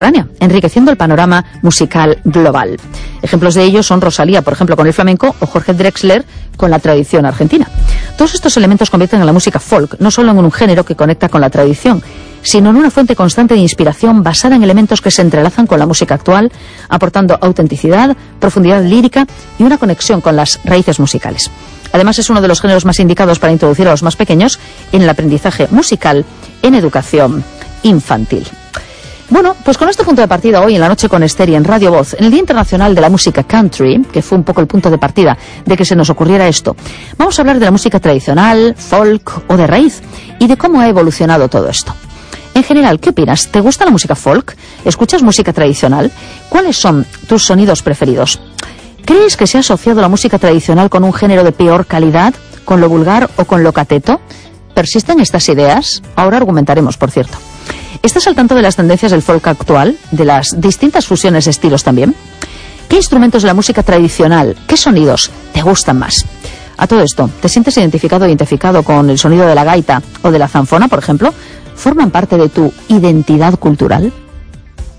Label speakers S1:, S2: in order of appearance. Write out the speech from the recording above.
S1: enriqueciendo el panorama musical global. Ejemplos de ello son Rosalía, por ejemplo, con el flamenco, o Jorge Drexler con la tradición argentina. Todos estos elementos convierten a la música folk no solo en un género que conecta con la tradición, sino en una fuente constante de inspiración basada en elementos que se entrelazan con la música actual, aportando autenticidad, profundidad lírica y una conexión con las raíces musicales. Además, es uno de los géneros más indicados para introducir a los más pequeños en el aprendizaje musical en educación infantil. Bueno, pues con este punto de partida hoy en La Noche con Esther y en Radio Voz, en el Día Internacional de la Música Country, que fue un poco el punto de partida de que se nos ocurriera esto, vamos a hablar de la música tradicional, folk o de raíz y de cómo ha evolucionado todo esto. En general, ¿qué opinas? ¿Te gusta la música folk? ¿Escuchas música tradicional? ¿Cuáles son tus sonidos preferidos? ¿Crees que se ha asociado la música tradicional con un género de peor calidad, con lo vulgar o con lo cateto? ¿Persisten estas ideas? Ahora argumentaremos, por cierto. ¿Estás al tanto de las tendencias del folk actual? ¿De las distintas fusiones de estilos también? ¿Qué instrumentos de la música tradicional, qué sonidos te gustan más? A todo esto, ¿te sientes identificado con el sonido de la gaita o de la zanfona, por ejemplo? ¿Forman parte de tu identidad cultural?